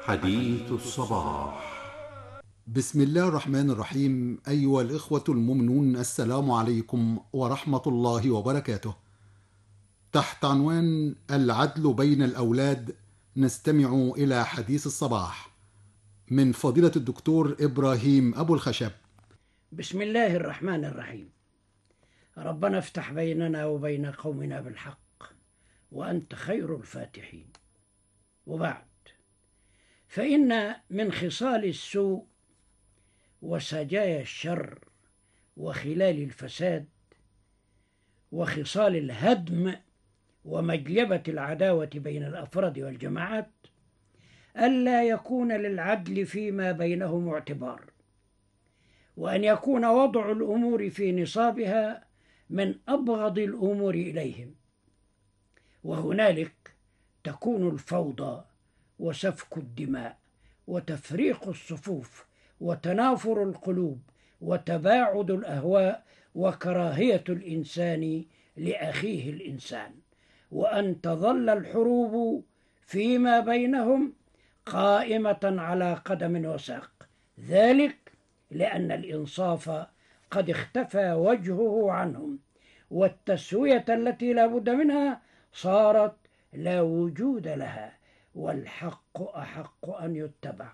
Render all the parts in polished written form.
حديث الصباح. بسم الله الرحمن الرحيم. أيها الإخوة المؤمنون، السلام عليكم ورحمة الله وبركاته. تحت عنوان العدل بين الأولاد نستمع إلى حديث الصباح من فضيلة الدكتور إبراهيم أبو الخشب. بسم الله الرحمن الرحيم. ربنا افتح بيننا وبين قومنا بالحق وأنت خير الفاتحين. وبعد، فإن من خصال السوء وسجايا الشر وخلال الفساد وخصال الهدم ومجلبة العداوة بين الأفراد والجماعات ألا يكون للعدل فيما بينهم اعتبار، وأن يكون وضع الأمور في نصابها من أبغض الأمور إليهم، وهنالك تكون الفوضى وسفك الدماء وتفريق الصفوف وتنافر القلوب وتباعد الأهواء وكراهية الإنسان لأخيه الإنسان، وأن تظل الحروب فيما بينهم قائمة على قدم وساق، ذلك لأن الإنصاف قد اختفى وجهه عنهم، والتسوية التي لا بد منها صارت لا وجود لها، والحق أحق أن يتبع.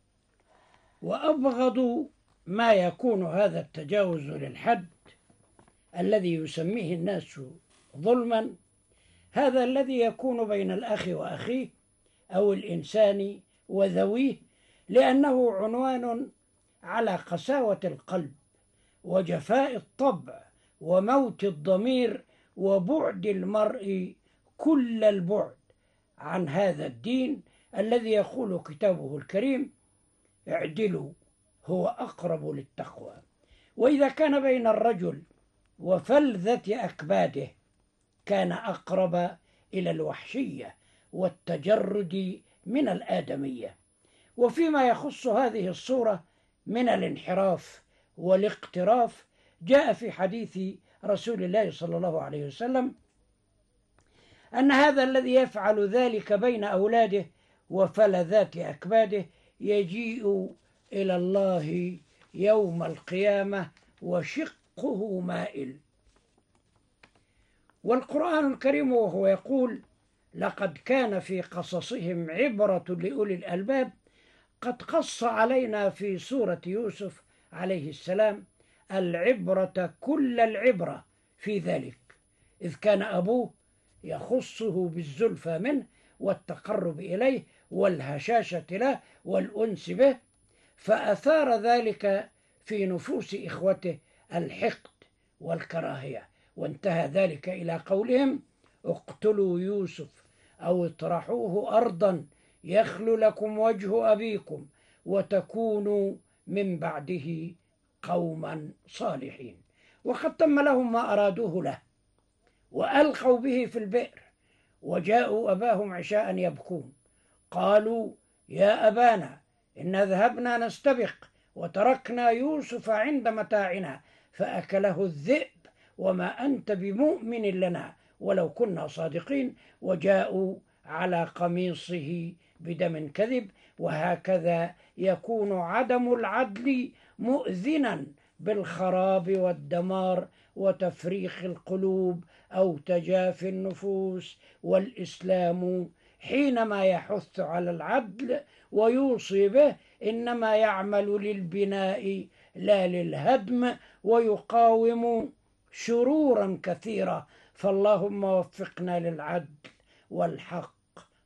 وأبغض ما يكون هذا التجاوز للحد الذي يسميه الناس ظلما، هذا الذي يكون بين الأخ وأخيه أو الإنسان وذويه، لأنه عنوان على قساوة القلب وجفاء الطبع وموت الضمير وبعد المرء كل البعد عن هذا الدين الذي يقول كتابه الكريم: اعدلوا هو أقرب للتقوى. وإذا كان بين الرجل وفلذة أكباده كان أقرب إلى الوحشية والتجرد من الآدمية. وفيما يخص هذه الصورة من الانحراف والاقتراف، جاء في حديث رسول الله صلى الله عليه وسلم أن هذا الذي يفعل ذلك بين أولاده وفلذات أكباده يجيء إلى الله يوم القيامة وشقه مائل. والقرآن الكريم وهو يقول: لقد كان في قصصهم عبرة لأولي الألباب، قد قص علينا في سورة يوسف عليه السلام العبرة كل العبرة في ذلك، إذ كان أبوه يخصه بالزلفى منه والتقرب إليه والهشاشة له والأنس به، فأثار ذلك في نفوس إخوته الحقد والكراهية، وانتهى ذلك إلى قولهم: اقتلوا يوسف أو اطرحوه أرضا يخل لكم وجه أبيكم وتكونوا من بعده قوما صالحين. وقد تم لهم ما أرادوه له، وألقوا به في البئر، وجاءوا أباهم عشاء يبكون، قالوا: يا أبانا إنا ذهبنا نستبق وتركنا يوسف عند متاعنا فأكله الذئب وما أنت بمؤمن لنا ولو كنا صادقين، وجاءوا على قميصه بدم كذب. وهكذا يكون عدم العدل مؤذنا بالخراب والدمار وتفريخ القلوب أو تجافي النفوس. والإسلام حينما يحث على العدل ويوصي به إنما يعمل للبناء لا للهدم، ويقاوم شرورا كثيرة. فاللهم وفقنا للعدل والحق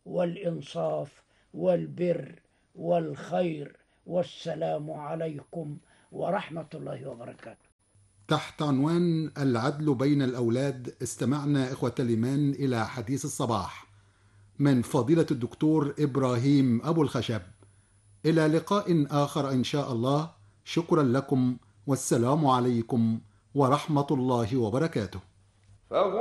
والإنصاف والبر والخير، والسلام عليكم ورحمة الله وبركاته. تحت عنوان العدل بين الأولاد استمعنا إخوة الإيمان إلى حديث الصباح من فضيلة الدكتور إبراهيم أبو الخشب. إلى لقاء آخر إن شاء الله. شكرا لكم، والسلام عليكم ورحمة الله وبركاته.